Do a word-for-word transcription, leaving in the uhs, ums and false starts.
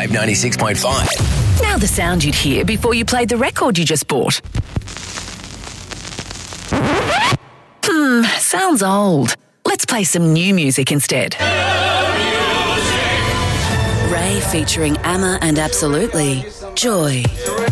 Vibe ninety-six point five. Now the sound you'd hear before you played the record you just bought. Hmm, sounds old. Let's play some new music instead. Ray featuring Amma and Absolutely, Joy.